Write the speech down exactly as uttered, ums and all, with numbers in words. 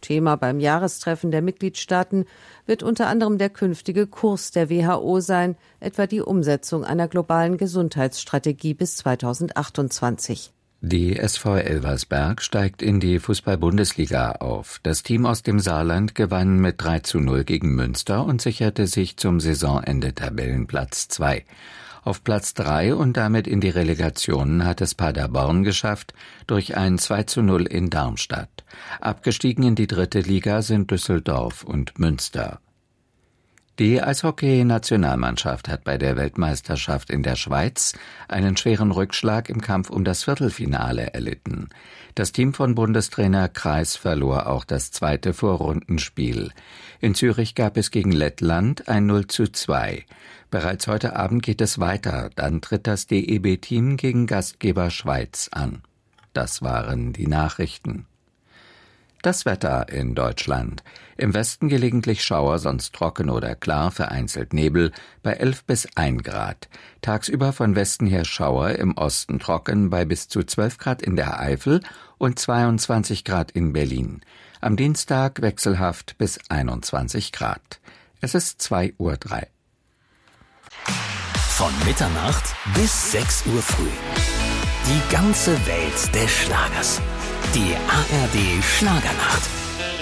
Thema beim Jahrestreffen der Mitgliedstaaten wird unter anderem der künftige Kurs der W H O sein, etwa die Umsetzung einer globalen Gesundheitsstrategie bis zweitausendachtundzwanzig. Die S V Elversberg steigt in die Fußball-Bundesliga auf. Das Team aus dem Saarland gewann mit drei zu null gegen Münster und sicherte sich zum Saisonende Tabellenplatz zwei. Auf Platz drei und damit in die Relegation hat es Paderborn geschafft durch ein zwei zu null in Darmstadt. Abgestiegen in die dritte Liga sind Düsseldorf und Münster. Die Eishockey-Nationalmannschaft hat bei der Weltmeisterschaft in der Schweiz einen schweren Rückschlag im Kampf um das Viertelfinale erlitten. Das Team von Bundestrainer Kreis verlor auch das zweite Vorrundenspiel. In Zürich gab es gegen Lettland ein null zu zwei. Bereits heute Abend geht es weiter, dann tritt das D E B-Team gegen Gastgeber Schweiz an. Das waren die Nachrichten. Das Wetter in Deutschland. Im Westen gelegentlich Schauer, sonst trocken oder klar, vereinzelt Nebel, bei elf bis ein Grad. Tagsüber von Westen her Schauer, im Osten trocken, bei bis zu zwölf Grad in der Eifel und zweiundzwanzig Grad in Berlin. Am Dienstag wechselhaft bis einundzwanzig Grad. Es ist zwei Uhr drei. Von Mitternacht bis sechs Uhr früh. Die ganze Welt des Schlagers. Die A R D Schlagernacht.